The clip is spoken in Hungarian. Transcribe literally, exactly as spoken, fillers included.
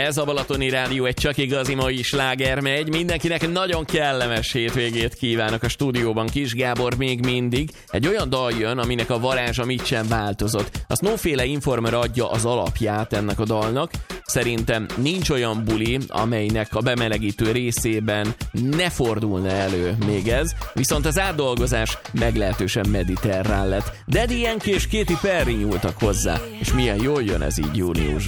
Ez a Balatoni Rádió, egy csak igazi mai sláger megy. Mindenkinek nagyon kellemes hétvégét kívánok a stúdióban. Kis Gábor még mindig. Egy olyan dal jön, aminek a varázsa mit sem változott. A Snowféle Informer adja az alapját ennek a dalnak. Szerintem nincs olyan buli, amelynek a bemelegítő részében ne fordulna elő még ez, viszont az átdolgozás meglehetősen mediterrán lett. Daddy Yankee és Katy Perry nyúltak hozzá, és milyen jól jön ez így júniusban.